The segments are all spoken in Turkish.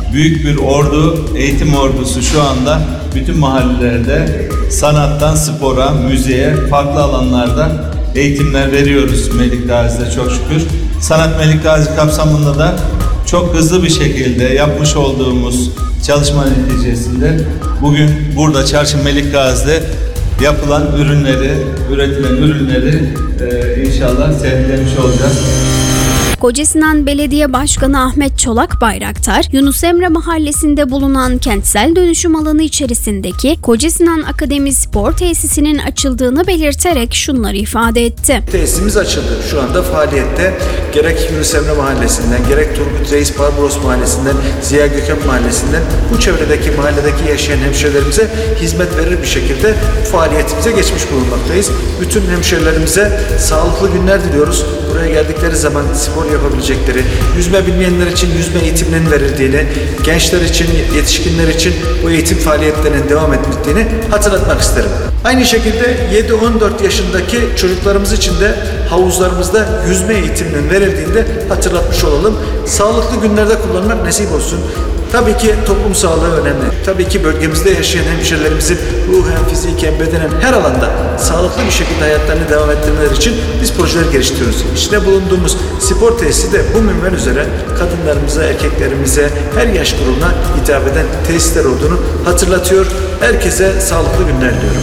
büyük bir ordu, eğitim ordusu şu anda bütün mahallelerde sanattan spora, müziğe, farklı alanlarda eğitimler veriyoruz Melik Gazi'de çok şükür. Sanat Melik Gazi kapsamında da çok hızlı bir şekilde yapmış olduğumuz çalışma neticesinde bugün burada Çarşı Melik Gazi'de yapılan ürünleri, üretilen ürünleri inşallah sergilemiş olacağız. Kocasinan Belediye Başkanı Ahmet Çolak Bayraktar, Yunus Emre Mahallesi'nde bulunan kentsel dönüşüm alanı içerisindeki Kocasinan Akademi Spor Tesisi'nin açıldığını belirterek şunları ifade etti. Tesisimiz açıldı. Şu anda faaliyette. Gerek Yunus Emre Mahallesi'nden, gerek Turgut Reis Barbaros Mahallesi'nden, Ziya Gökalp Mahallesi'nden bu çevredeki mahalledeki yaşayan hemşehrilerimize hizmet verir bir şekilde faaliyetimize geçmiş bulunmaktayız. Bütün hemşehrilerimize sağlıklı günler diliyoruz. Buraya geldikleri zaman spor yapabilecekleri, yüzme bilmeyenler için yüzme eğitimlerinin verildiğini, gençler için, yetişkinler için bu eğitim faaliyetlerinin devam ettiğini hatırlatmak isterim. Aynı şekilde 7-14 yaşındaki çocuklarımız için de havuzlarımızda yüzme eğitiminin verildiğinde hatırlatmış olalım. Sağlıklı günlerde kullanmak nasip olsun. Tabii ki toplum sağlığı önemli. Tabii ki bölgemizde yaşayan hemşehrilerimizin ruhen, fiziken, bedenen her alanda sağlıklı bir şekilde hayatlarını devam ettirmeleri için biz projeler geliştiriyoruz. İçinde bulunduğumuz spor tesisi de bu minval üzere kadınlarımıza, erkeklerimize, her yaş grubuna hitap eden tesisler olduğunu hatırlatıyor. Herkese sağlıklı günler diliyorum.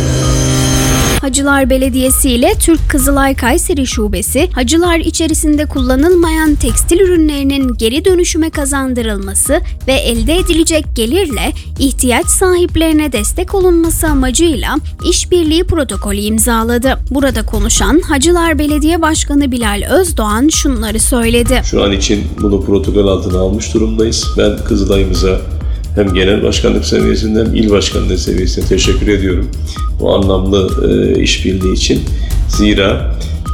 Hacılar Belediyesi ile Türk Kızılay Kayseri Şubesi, hacılar içerisinde kullanılmayan tekstil ürünlerinin geri dönüşüme kazandırılması ve elde edilecek gelirle ihtiyaç sahiplerine destek olunması amacıyla işbirliği protokolü imzaladı. Burada konuşan Hacılar Belediye Başkanı Bilal Özdoğan şunları söyledi. Şu an için bunu protokol altına almış durumdayız. Ben Kızılay'ımıza hem genel başkanlık seviyesinden hem il başkanlığı seviyesine teşekkür ediyorum bu anlamlı işbirliği için. Zira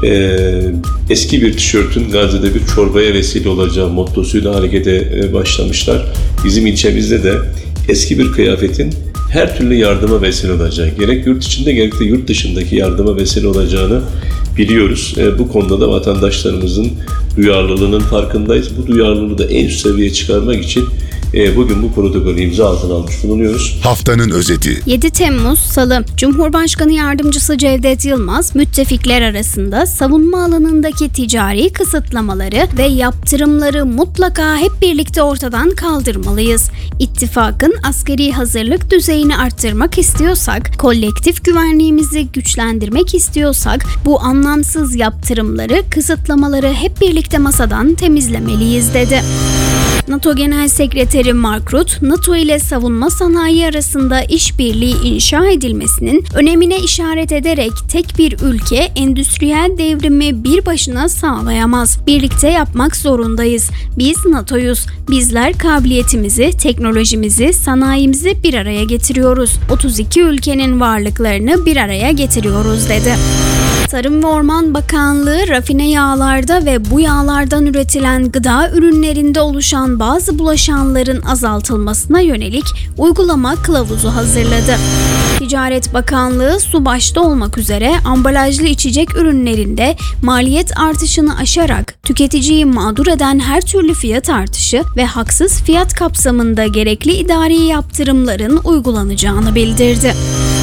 eski bir tişörtün Gazze'de bir çorbaya vesile olacağı mottosuyla harekete başlamışlar. Bizim ilçemizde de eski bir kıyafetin her türlü yardıma vesile olacağı, gerek yurt içinde gerek de yurt dışındaki yardıma vesile olacağını biliyoruz. Bu konuda da vatandaşlarımızın duyarlılığının farkındayız. Bu duyarlılığı da en üst seviyeye çıkarmak için bugün bu protokolü imza altına almış bulunuyoruz. Haftanın özeti. 7 Temmuz Salı, Cumhurbaşkanı Yardımcısı Cevdet Yılmaz, müttefikler arasında savunma alanındaki ticari kısıtlamaları ve yaptırımları mutlaka hep birlikte ortadan kaldırmalıyız. İttifakın askeri hazırlık düzeyini arttırmak istiyorsak, kolektif güvenliğimizi güçlendirmek istiyorsak, bu anlamsız yaptırımları, kısıtlamaları hep birlikte masadan temizlemeliyiz dedi. NATO Genel Sekreteri Mark Rutte, NATO ile savunma sanayi arasında işbirliği inşa edilmesinin önemine işaret ederek tek bir ülke endüstriyel devrimi bir başına sağlayamaz. Birlikte yapmak zorundayız. Biz NATO'yuz. Bizler kabiliyetimizi, teknolojimizi, sanayimizi bir araya getiriyoruz. 32 ülkenin varlıklarını bir araya getiriyoruz dedi. Tarım ve Orman Bakanlığı rafine yağlarda ve bu yağlardan üretilen gıda ürünlerinde oluşan bazı bulaşanların azaltılmasına yönelik uygulama kılavuzu hazırladı. Ticaret Bakanlığı su başta olmak üzere ambalajlı içecek ürünlerinde maliyet artışını aşarak tüketiciyi mağdur eden her türlü fiyat artışı ve haksız fiyat kapsamında gerekli idari yaptırımların uygulanacağını bildirdi.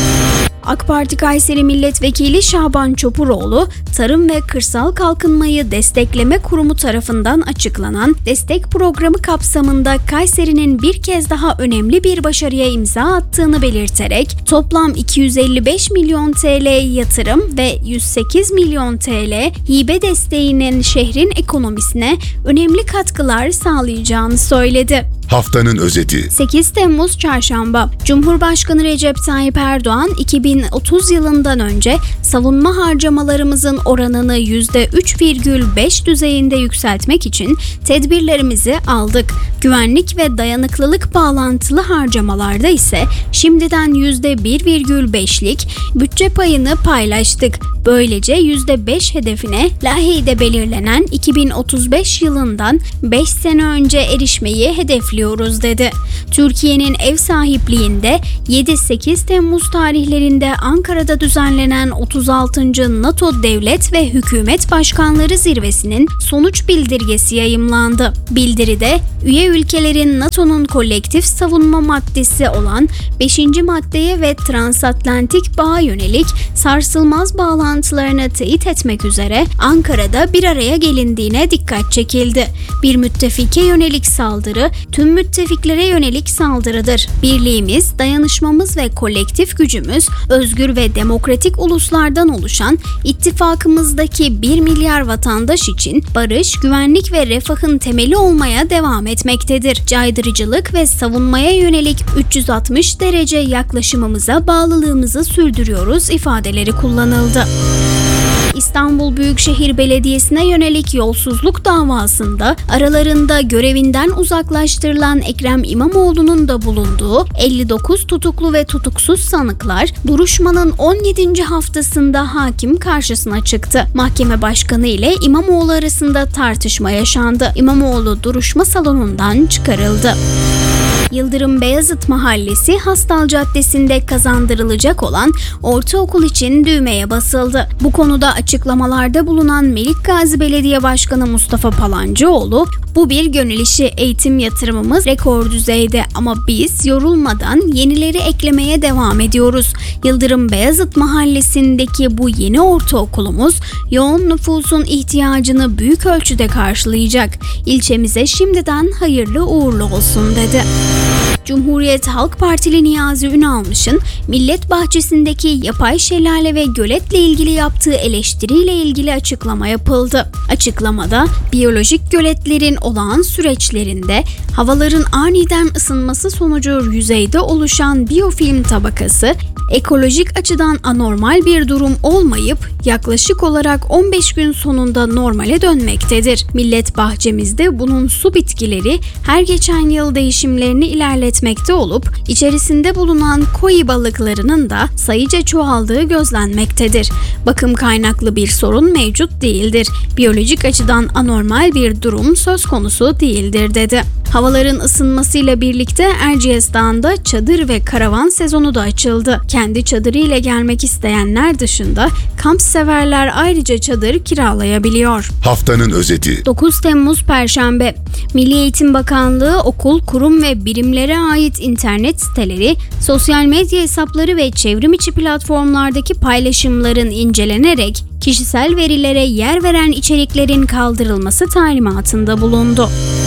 AK Parti Kayseri Milletvekili Şaban Çopuroğlu, Tarım ve Kırsal Kalkınmayı Destekleme Kurumu tarafından açıklanan destek programı kapsamında Kayseri'nin bir kez daha önemli bir başarıya imza attığını belirterek toplam 255 milyon TL yatırım ve 108 milyon TL hibe desteğinin şehrin ekonomisine önemli katkılar sağlayacağını söyledi. Haftanın özeti. 8 Temmuz Çarşamba, Cumhurbaşkanı Recep Tayyip Erdoğan 2030 yılından önce savunma harcamalarımızın oranını %3,5 düzeyinde yükseltmek için tedbirlerimizi aldık. Güvenlik ve dayanıklılık bağlantılı harcamalarda ise şimdiden %1,5'lik bütçe payını paylaştık. Böylece %5 hedefine Lahey'de belirlenen 2035 yılından 5 sene önce erişmeyi hedefliyoruz dedi. Türkiye'nin ev sahipliğinde 7-8 Temmuz tarihlerinde Ankara'da düzenlenen 36. NATO Devlet ve Hükümet Başkanları Zirvesi'nin sonuç bildirgesi yayımlandı. Bildiride üye ülkelerin NATO'nun kolektif savunma maddesi olan 5. maddeye ve transatlantik bağa yönelik sarsılmaz bağlantılarını teyit etmek üzere Ankara'da bir araya gelindiğine dikkat çekildi. Bir müttefike yönelik saldırı, tüm müttefiklere yönelik saldırıdır. Birliğimiz, dayanışmamız ve kolektif gücümüz, özgür ve demokratik uluslardan oluşan ittifakımızdaki 1 milyar vatandaş için barış, güvenlik ve refahın temeli olmaya devam etmektedir. Caydırıcılık ve savunmaya yönelik 360 derece yaklaşımımıza bağlılığımızı sürdürüyoruz ifadeleri kullanıldı. İstanbul Büyükşehir Belediyesi'ne yönelik yolsuzluk davasında aralarında görevinden uzaklaştırılan Ekrem İmamoğlu'nun da bulunduğu 59 tutuklu ve tutuksuz sanıklar duruşmanın 17. haftasında hakim karşısına çıktı. Mahkeme başkanı ile İmamoğlu arasında tartışma yaşandı. İmamoğlu duruşma salonundan çıkarıldı. Yıldırım Beyazıt Mahallesi Hastal Caddesi'nde kazandırılacak olan ortaokul için düğmeye basıldı. Bu konuda açıklamalarda bulunan Melikgazi Belediye Başkanı Mustafa Palancıoğlu, "Bu bir gönül işi, eğitim yatırımımız rekor düzeyde ama biz yorulmadan yenileri eklemeye devam ediyoruz. Yıldırım Beyazıt Mahallesi'ndeki bu yeni ortaokulumuz yoğun nüfusun ihtiyacını büyük ölçüde karşılayacak. İlçemize şimdiden hayırlı uğurlu olsun" dedi. Cumhuriyet Halk Partili Niyazi Ünalmış'ın Millet Bahçesi'ndeki yapay şelale ve göletle ilgili yaptığı eleştiriyle ilgili açıklama yapıldı. Açıklamada biyolojik göletlerin olağan süreçlerinde havaların aniden ısınması sonucu yüzeyde oluşan biyofilm tabakası ekolojik açıdan anormal bir durum olmayıp yaklaşık olarak 15 gün sonunda normale dönmektedir. Millet bahçemizde bunun su bitkileri her geçen yıl değişimlerini ilerletmekte olup içerisinde bulunan koi balıklarının da sayıca çoğaldığı gözlenmektedir. Bakım kaynaklı bir sorun mevcut değildir. Biyolojik açıdan anormal bir durum söz konusu değildir dedi. Havaların ısınmasıyla birlikte Erciyes Dağı'nda çadır ve karavan sezonu da açıldı. Kendi çadırıyla gelmek isteyenler dışında kamp severler ayrıca çadır kiralayabiliyor. Haftanın özeti. 9 Temmuz Perşembe. Milli Eğitim Bakanlığı okul, kurum ve birimlere ait internet siteleri, sosyal medya hesapları ve çevrim içi platformlardaki paylaşımların incelenerek kişisel verilere yer veren içeriklerin kaldırılması talimatında bulundu.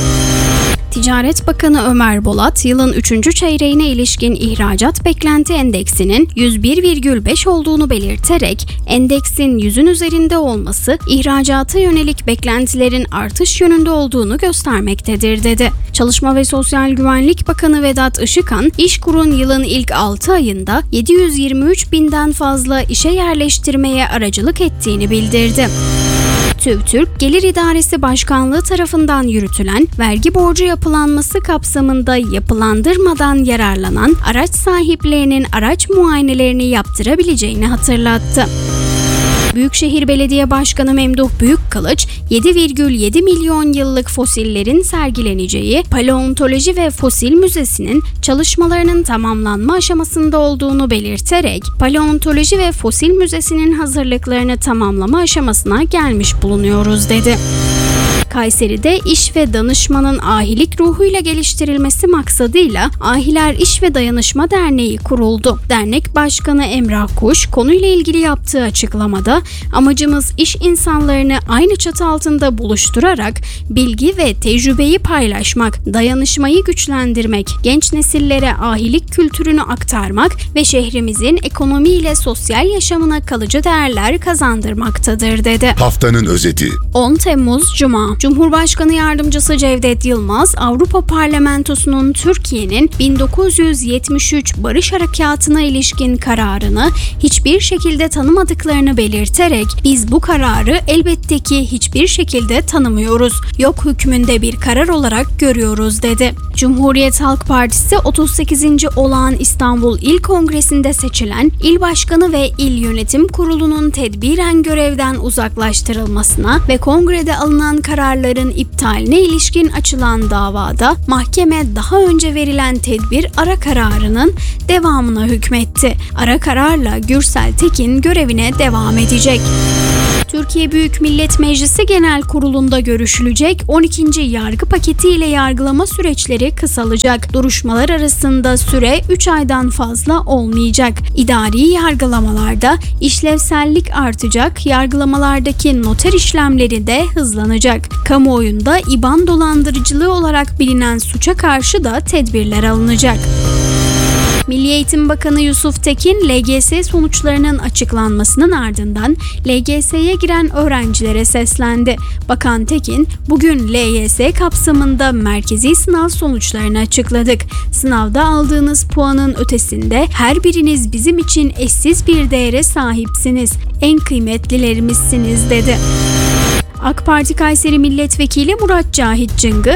Ticaret Bakanı Ömer Bolat, yılın 3. çeyreğine ilişkin ihracat beklenti endeksinin 101,5 olduğunu belirterek, endeksin 100'ün üzerinde olması ihracata yönelik beklentilerin artış yönünde olduğunu göstermektedir dedi. Çalışma ve Sosyal Güvenlik Bakanı Vedat Işıkhan, İşkur'un yılın ilk 6 ayında 723 binden fazla işe yerleştirmeye aracılık ettiğini bildirdi. TÜVTÜRK Gelir İdaresi Başkanlığı tarafından yürütülen vergi borcu yapılanması kapsamında yapılandırmadan yararlanan araç sahiplerinin araç muayenelerini yaptırabileceğini hatırlattı. Büyükşehir Belediye Başkanı Memduh Büyükkılıç, 7,7 milyon yıllık fosillerin sergileneceği Paleontoloji ve Fosil Müzesi'nin çalışmalarının tamamlanma aşamasında olduğunu belirterek, Paleontoloji ve Fosil Müzesi'nin hazırlıklarını tamamlama aşamasına gelmiş bulunuyoruz dedi. Kayseri'de iş ve danışmanın ahilik ruhuyla geliştirilmesi maksadıyla Ahiler İş ve Dayanışma Derneği kuruldu. Dernek Başkanı Emrah Kuş konuyla ilgili yaptığı açıklamada, amacımız iş insanlarını aynı çatı altında buluşturarak bilgi ve tecrübeyi paylaşmak, dayanışmayı güçlendirmek, genç nesillere ahilik kültürünü aktarmak ve şehrimizin ekonomiyle sosyal yaşamına kalıcı değerler kazandırmaktadır dedi. Haftanın özeti. 10 Temmuz Cuma. Cumhurbaşkanı Yardımcısı Cevdet Yılmaz, Avrupa Parlamentosu'nun Türkiye'nin 1973 Barış Harekatı'na ilişkin kararını hiçbir şekilde tanımadıklarını belirterek, biz bu kararı elbette ki hiçbir şekilde tanımıyoruz, yok hükmünde bir karar olarak görüyoruz dedi. Cumhuriyet Halk Partisi 38. Olağan İstanbul İl Kongresi'nde seçilen İl Başkanı ve İl Yönetim Kurulu'nun tedbiren görevden uzaklaştırılmasına ve kongrede alınan kararların iptaline ilişkin açılan davada mahkeme daha önce verilen tedbir ara kararının devamına hükmetti. Ara kararla Gürsel Tekin görevine devam edecek. Türkiye Büyük Millet Meclisi Genel Kurulu'nda görüşülecek 12. yargı paketi ile yargılama süreçleri kısalacak. Duruşmalar arasında süre 3 aydan fazla olmayacak. İdari yargılamalarda işlevsellik artacak, yargılamalardaki noter işlemleri de hızlanacak. Kamuoyunda İBAN dolandırıcılığı olarak bilinen suça karşı da tedbirler alınacak. Milli Eğitim Bakanı Yusuf Tekin, LGS sonuçlarının açıklanmasının ardından LGS'ye giren öğrencilere seslendi. Bakan Tekin, bugün LYS kapsamında merkezi sınav sonuçlarını açıkladık. Sınavda aldığınız puanın ötesinde her biriniz bizim için eşsiz bir değere sahipsiniz. En kıymetlilerimizsiniz dedi. AK Parti Kayseri Milletvekili Murat Cahit Cıngı,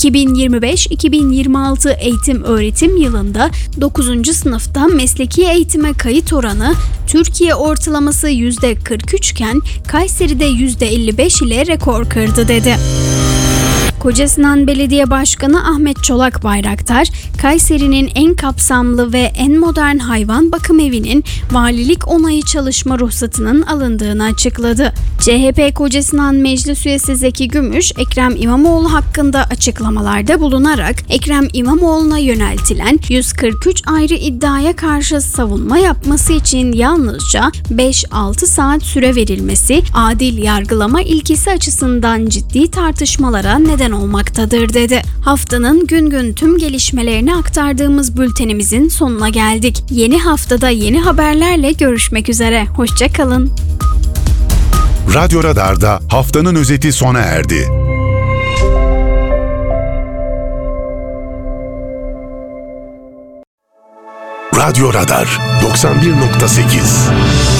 2025-2026 eğitim-öğretim yılında 9. sınıfta mesleki eğitime kayıt oranı Türkiye ortalaması %43 iken Kayseri'de %55 ile rekor kırdı dedi. Kocasinan Belediye Başkanı Ahmet Çolak Bayraktar, Kayseri'nin en kapsamlı ve en modern hayvan bakım evinin valilik onayı çalışma ruhsatının alındığını açıkladı. CHP Kocasinan Meclis Üyesi Zeki Gümüş, Ekrem İmamoğlu hakkında açıklamalarda bulunarak Ekrem İmamoğlu'na yöneltilen 143 ayrı iddiaya karşı savunma yapması için yalnızca 5-6 saat süre verilmesi, adil yargılama ilkesi açısından ciddi tartışmalara neden olmaktadır dedi. Haftanın gün gün tüm gelişmelerini aktardığımız bültenimizin sonuna geldik. Yeni haftada yeni haberlerle görüşmek üzere. Hoşça kalın. Radyo Radar'da haftanın özeti sona erdi. Radyo Radar 91.8